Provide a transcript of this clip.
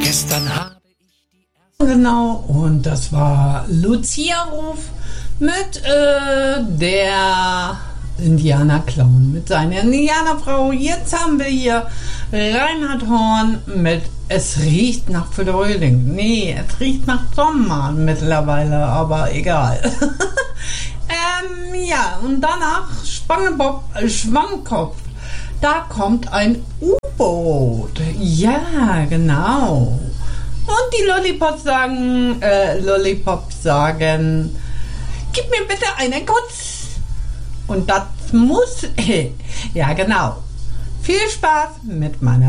Gestern habe Genau, und das war Lucia Ruf mit der Indianerclown, mit seiner Indianerfrau. Jetzt haben wir hier Reinhard Horn mit Es riecht nach Frühling. Nee, es riecht nach Sommer mittlerweile, aber egal. Ja, und danach Schwammkopf. Da kommt ein U-Boot. Ja, genau. Und die Lollipops sagen, gib mir bitte einen Kuss. Und das muss, ja genau. Viel Spaß mit meiner